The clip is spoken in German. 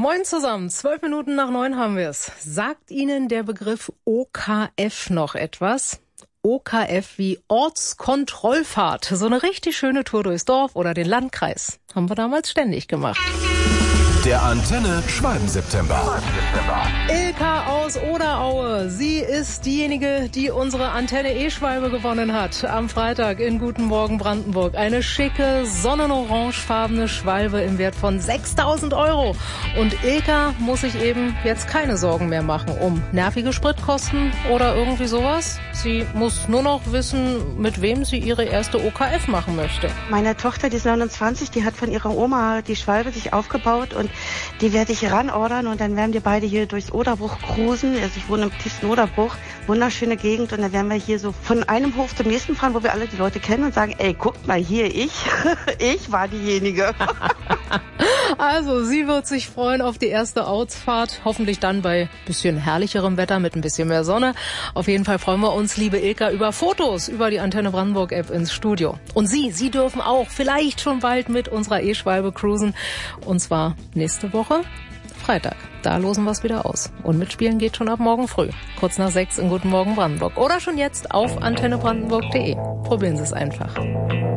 Moin zusammen, 8:12 haben wir es. Sagt Ihnen der Begriff OKF noch etwas? OKF wie Ortskontrollfahrt. So eine richtig schöne Tour durchs Dorf oder den Landkreis. Haben wir damals ständig gemacht. Der Antenne Schwalben-September. Ilka aus Oderaue. Sie ist diejenige, die unsere Antenne E-Schwalbe gewonnen hat. Am Freitag in Guten Morgen Brandenburg. Eine schicke, sonnenorangefarbene Schwalbe im Wert von 6.000 €. Und Ilka muss sich eben jetzt keine Sorgen mehr machen um nervige Spritkosten oder irgendwie sowas. Sie muss nur noch wissen, mit wem sie ihre erste OKF machen möchte. Meine Tochter, die ist 29, die hat von ihrer Oma die Schwalbe sich aufgebaut und die werde ich ranordern und dann werden wir beide hier durchs Oderbruch cruisen. Also ich wohne im tiefsten Oderbruch, wunderschöne Gegend und dann werden wir hier so von einem Hof zum nächsten fahren, wo wir alle die Leute kennen und sagen, ey, guckt mal hier, ich war diejenige. Also, sie wird sich freuen auf die erste Ortsfahrt, hoffentlich dann bei bisschen herrlicherem Wetter mit ein bisschen mehr Sonne. Auf jeden Fall freuen wir uns, liebe Ilka, über Fotos über die Antenne Brandenburg App ins Studio. Und Sie dürfen auch vielleicht schon bald mit unserer E-Schwalbe cruisen. Und zwar nächste Woche, Freitag. Da losen wir es wieder aus. Und mitspielen geht schon ab morgen früh. Kurz nach 6 in Guten Morgen Brandenburg. Oder schon jetzt auf antennebrandenburg.de. Probieren Sie es einfach.